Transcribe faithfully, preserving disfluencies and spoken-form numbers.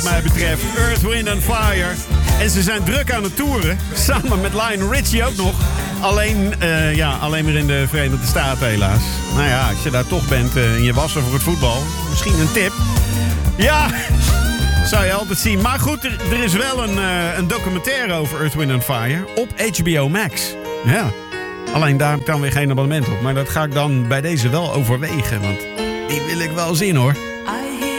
mij betreft Earth, Wind and Fire. En ze zijn druk aan het toeren. Samen met Lionel Richie ook nog. Alleen, uh, ja, alleen weer in de Verenigde Staten helaas. Nou ja, als je daar toch bent uh, in je wassen voor het voetbal. Misschien een tip. Ja, zou je altijd zien. Maar goed, er, er is wel een, uh, een documentaire over Earth, Wind and Fire. Op H B O Max. Ja. Alleen daar kan weer geen abonnement op. Maar dat ga ik dan bij deze wel overwegen. Want die wil ik wel zien hoor.